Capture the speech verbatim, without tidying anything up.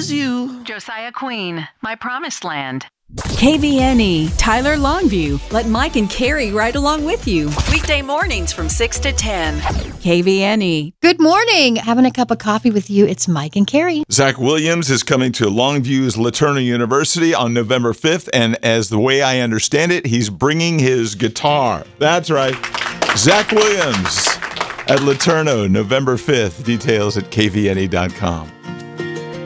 choose you. Josiah Queen, My Promised Land. K V N E, Tyler Longview. Let Mike and Carrie ride along with you. Weekday mornings from six to ten. K V N E. Good morning. Having a cup of coffee with you. It's Mike and Carrie. Zach Williams is coming to Longview's LeTourneau University on November fifth, and as the way I understand it, he's bringing his guitar. That's right. Zach Williams at LeTourneau, November fifth. Details at K V N E dot com.